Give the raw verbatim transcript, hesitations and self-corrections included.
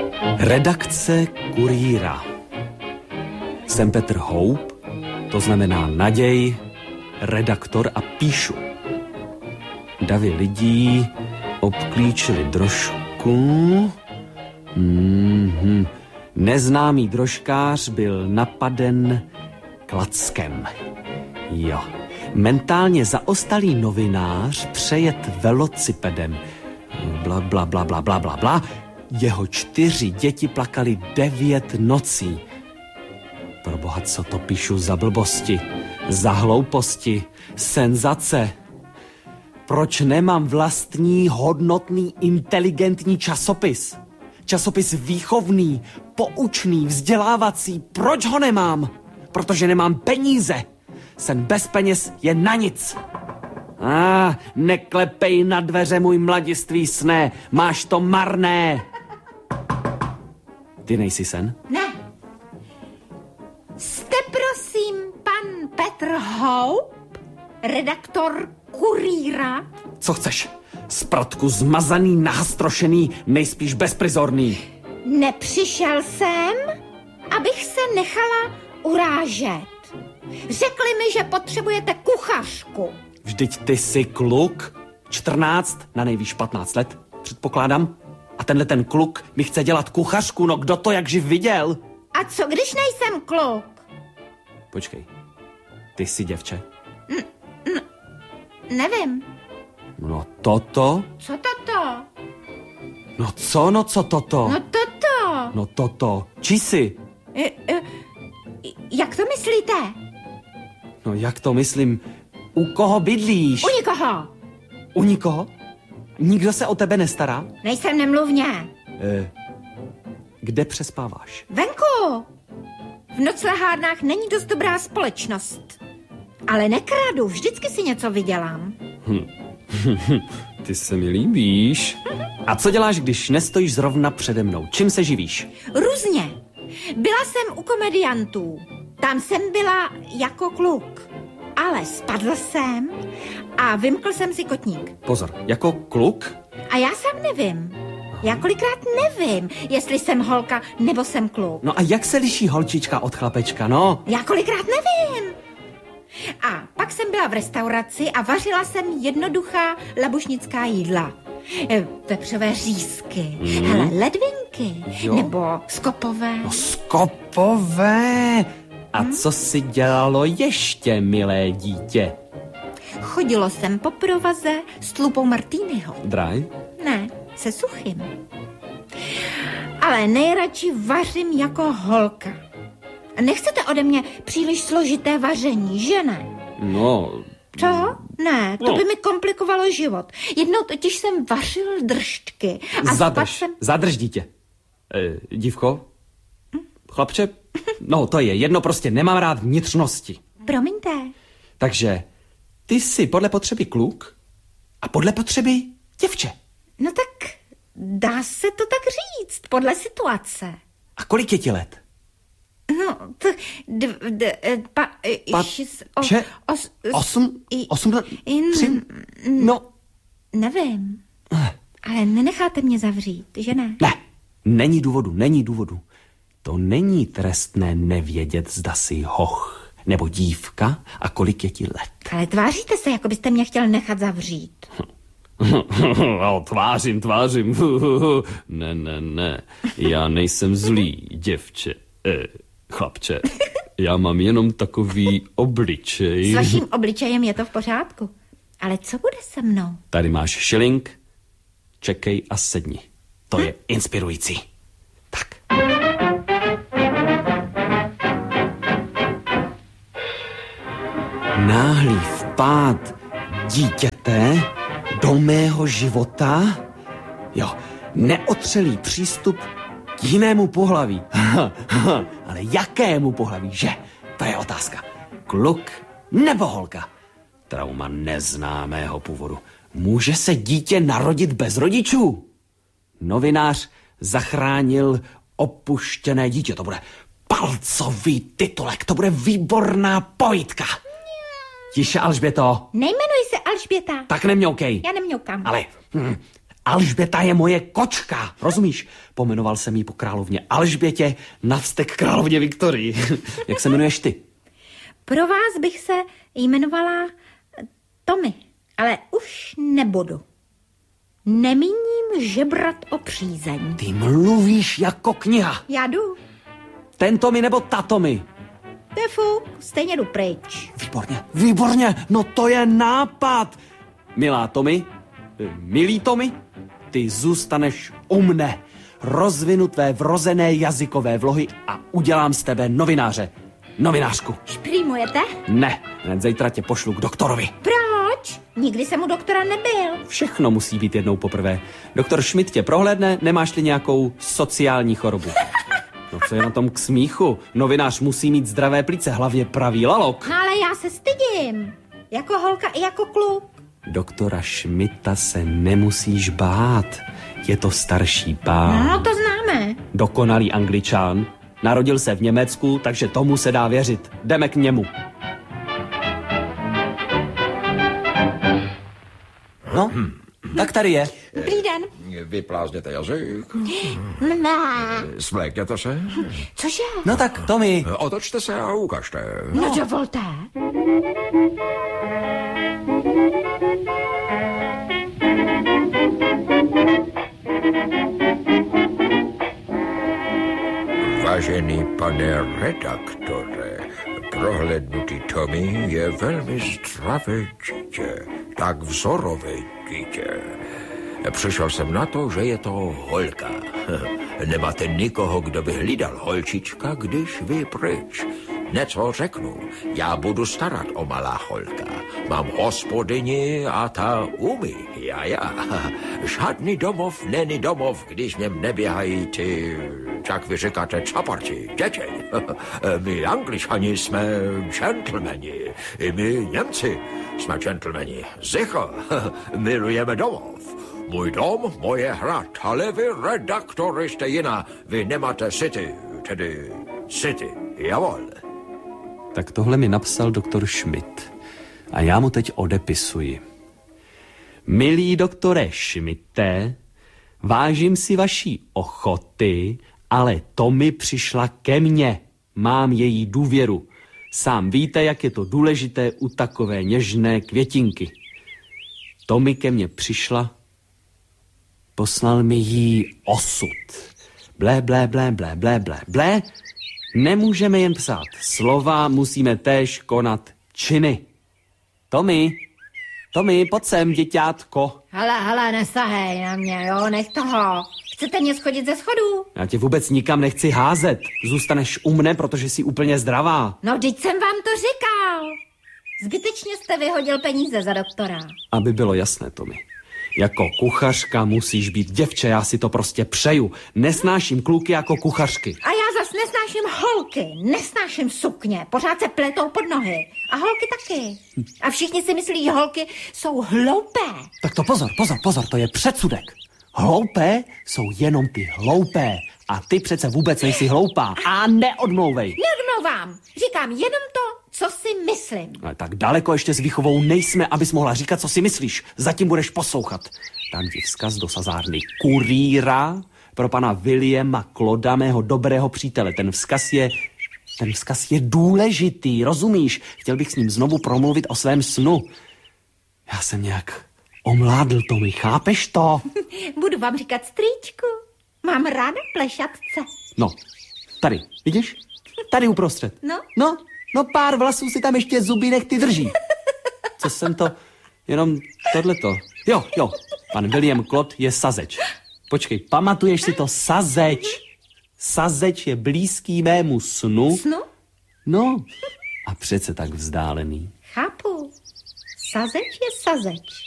Redakce Kurýra. Jsem Petr Houp, to znamená naděj, redaktor a píšu. Davy lidí obklíčili drožku. Mm-hmm. Neznámý drožkář byl napaden klackem. Jo. Mentálně zaostalý novinář přejet velocipedem. Bla, bla, bla, bla, bla, bla, bla. Jeho čtyři děti plakali devět nocí. Proboha, co to píšu za blbosti, za hlouposti, senzace. Proč nemám vlastní, hodnotný, inteligentní časopis? Časopis výchovný, poučný, vzdělávací. Proč ho nemám? Protože nemám peníze. Sen bez peněz je na nic. A ah, neklepej na dveře, můj mladiství sne. Máš to marné. Ty nejsi sen? Ne. Jste prosím pan Petr Houp, redaktor Kurýra? Co chceš? Zprotku zmazaný, nahastrošený, nejspíš bezprizorný. Nepřišel jsem, abych se nechala urážet. Řekli mi, že potřebujete kuchařku. Vždyť ty jsi kluk, čtrnáct, na nejvýš patnáct let, předpokládám. A tenhle ten kluk mi chce dělat kuchařku, no kdo to jak živ viděl? A co, když nejsem kluk? Počkej, ty jsi děvče? N- n- nevím. No toto? Co toto? No co, no co toto? No toto. No toto, či jsi? E, e, jak to myslíte? No jak to myslím? U koho bydlíš? U nikoho. U nikoho? Nikdo se o tebe nestará? Nejsem nemluvně. E, kde přespáváš? Venku. V noclehárnách není dost dobrá společnost. Ale nekradu, vždycky si něco vydělám. Hm. Ty se mi líbíš. A co děláš, když nestojíš zrovna přede mnou? Čím se živíš? Různě. Byla jsem u komediantů. Tam jsem byla jako kluk. Ale spadl jsem a vymkl jsem si kotník. Pozor, jako kluk? A já sám nevím. Já kolikrát nevím, jestli jsem holka nebo jsem kluk. No a jak se liší holčička od chlapečka, no? Já kolikrát nevím. A pak jsem byla v restauraci a vařila jsem jednoduchá labušnická jídla. Vepřové řízky, mm. hele, ledvinky, jo? Nebo skopové. No skopové! A hmm? co si dělalo ještě, milé dítě? Chodilo jsem po provaze s tlupou martýnyho. Dry? Ne, se suchým. Ale nejradši vařím jako holka. Nechcete ode mě příliš složité vaření, že ne? No... Co? Ne, to no. by mi komplikovalo život. Jednou totiž jsem vařil drštky. A zadrž, jsem... zadrž dítě. E, dívko? Hm? Chlapče? No, to je jedno, prostě nemám rád vnitřnosti. Promiňte. Takže ty jsi podle potřeby kluk a podle potřeby děvče. No tak dá se to tak říct, podle situace. A kolik je ti let? No, to... D, d, pa, pa, šis, o, še, os, osm, i, osm, in, tři, no... Nevím, ale nenecháte mě zavřít, že ne? Ne, není důvodu, není důvodu. To není trestné nevědět, zda jsi hoch nebo dívka a kolik je ti let. Ale tváříte se, jako byste mě chtěl nechat zavřít. No, tvářím, tvářím. Ne, ne, ne, já nejsem zlý, děvče. Eh, chlapče, já mám jenom takový obličej. S vaším obličejem je to v pořádku. Ale co bude se mnou? Tady máš šiling, čekej a sedni. To hm? je inspirující. Tak. Náhlý vpád dítěte do mého života? Jo, neotřelý přístup k jinému pohlaví. Ale jakému pohlaví, že? To je otázka. Kluk nebo holka? Trauma neznámého původu. Může se dítě narodit bez rodičů? Novinář zachránil opuštěné dítě. To bude palcový titulek, to bude výborná povídka. Tiše, Alžběto. Nejmenuji se Alžběta. Tak nemňoukej. Já nemňoukám. Ale hm, Alžběta je moje kočka, rozumíš? Pomenoval jsem jí po královně Alžbětě na vztek královně Viktorii. Jak se jmenuješ ty? Pro vás bych se jmenovala Tommy, ale už nebudu. Nemíním žebrat o přízeň. Ty mluvíš jako kniha. Já jdu. Ten Tommy nebo ta Tommy? Tefu, stejně jdu pryč. Výborně, výborně, no to je nápad. Milá Tommy, milý Tommy, ty zůstaneš u mne. Rozvinu tvé vrozené jazykové vlohy a udělám z tebe novináře. Novinářku. Šprýmujete? Ne, hned zítra tě pošlu k doktorovi. Proč? Nikdy jsem u doktora nebyl. Všechno musí být jednou poprvé. Doktor Schmidt tě prohlédne, nemáš-li nějakou sociální chorobu. No co je na tom k smíchu? Novinář musí mít zdravé plíce, hlavně pravý lalok. No ale já se stydím. Jako holka i jako kluk. Doktora Schmidta se nemusíš bát. Je to starší pán. No, to známe. Dokonalý Angličan. Narodil se v Německu, takže tomu se dá věřit. Jdeme k němu. No, hmm. tak tady je. Dobrý den. Vyplázněte jazyk. Ne. Svlékněte se. Cože? No tak, Tommy. Otočte se a ukažte. No dovolte. Vážený pane redaktore, prohlédnutý Tommy je velmi zdravé dítě, tak vzorové dítě. Přišel jsem na to, že je to holka. Nemáte nikoho, kdo by hlídal holčička, když vy pryč. Něco řeknu, já budu starat o malá holka. Mám hospodyni a ta umí, já, já. Žádný domov není domov, když v něm neběhají ty, jak vy říkáte, čaparti, děti. My Angličani jsme gentlemani, i my Němci jsme gentlemani. Sicher, milujeme domov. Můj dom, moje hrad, ale vy redaktor jste jiná. Vy nemáte city, tedy city, javol. Tak tohle mi napsal doktor Schmidt. A já mu teď odepisuji. Milý doktore Schmidte, vážím si vaší ochoty, ale Tommy přišla ke mně. Mám její důvěru. Sám víte, jak je to důležité u takové něžné květinky. Tommy ke mně přišla, poslal mi jí osud. Blé, blé, blé, blé, blé, blé, blé. Nemůžeme jen psát slova, musíme též konat činy. Tommy, Tommy, pojď sem, děťátko. Hele, hele, nesahej na mě, jo, nech toho. Chcete mě schodit ze schodů? Já tě vůbec nikam nechci házet. Zůstaneš u mne, protože jsi úplně zdravá. No, vždyť jsem vám to říkal. Zbytečně jste vyhodil peníze za doktora. Aby bylo jasné, Tommy. Jako kuchařka musíš být děvče, já si to prostě přeju. Nesnáším kluky jako kuchařky. A já zas nesnáším holky, nesnáším sukně, pořád se pletou pod nohy. A holky taky. A všichni si myslí, že holky jsou hloupé. Tak to pozor, pozor, pozor, to je předsudek. Hloupé jsou jenom ty hloupé. A ty přece vůbec nejsi hloupá. A neodmlouvej. Neodmlouvám, říkám jenom to, co si myslím. Ale tak daleko ještě s výchovou nejsme, abys mohla říkat, co si myslíš. Zatím budeš poslouchat. Dám ti vzkaz do sazárny kurýra pro pana Williama Kloda, mého dobrého přítele. Ten vzkaz je... Ten vzkaz je důležitý, rozumíš? Chtěl bych s ním znovu promluvit o svém snu. Já jsem nějak omládl, Tommy, chápeš to? Budu vám říkat strýčku. Mám ráda plešatce. No, tady, vidíš? Tady uprostřed. No? No, no pár vlasů si tam ještě zuby nechty drží. Co jsem to... Jenom tohleto. Jo, jo, pan William Klod je sazeč. Počkej, pamatuješ si to? Sazeč. Sazeč je blízký mému snu. Snu? No, a přece tak vzdálený. Chápu. Sazeč je sazeč.